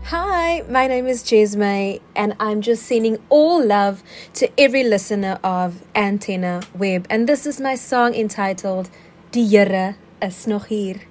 Hi, my name is Jesme, and I'm just sending all love to every listener of Antenna Web. And this is my song entitled Die Here is nog hier.